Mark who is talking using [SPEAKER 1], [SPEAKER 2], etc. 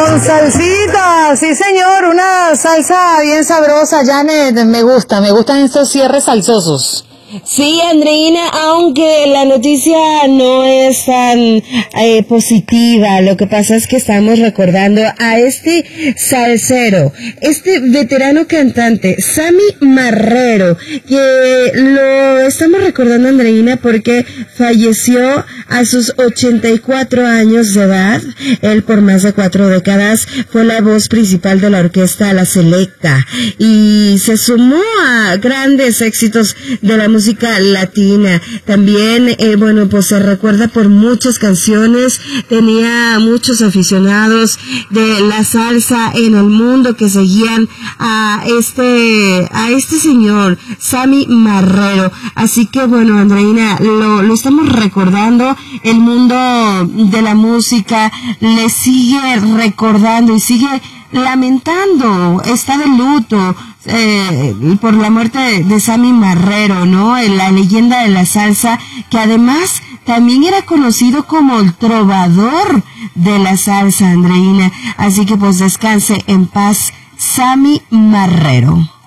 [SPEAKER 1] Con salsita, sí señor, una salsa bien sabrosa, Janet, me gustan estos cierres salsosos.
[SPEAKER 2] Sí, Andreina, aunque la noticia no es tan positiva, lo que pasa es que estamos recordando a este salsero, este veterano cantante, Sammy Marrero, que lo estamos recordando, Andreina, porque falleció a sus 84 años de edad. Él por más de 4 décadas fue la voz principal de la orquesta La Selecta y se sumó a grandes éxitos de la música latina. También, pues se recuerda por muchas canciones, tenía muchos aficionados de la salsa en el mundo que seguían a este señor, Sammy Marrero. Así que bueno, Andreina, lo estamos recordando, el mundo de la música le sigue recordando y sigue lamentando, está de luto por la muerte de Sammy Marrero, ¿no? La leyenda de la salsa, que además también era conocido como el trovador de la salsa, Andreina. Así que pues descanse en paz, Sammy Marrero.